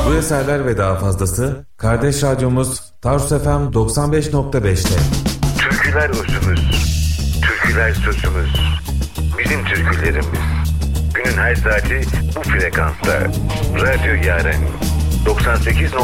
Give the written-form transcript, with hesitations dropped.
Bu eserler ve daha fazlası kardeş radyomuz Tarsus FM 95.5'te. Türküler özümüz, türküler sözümüz, bizim türkülerimiz. Günün her saati bu frekansta. Radyo Yaren 98.5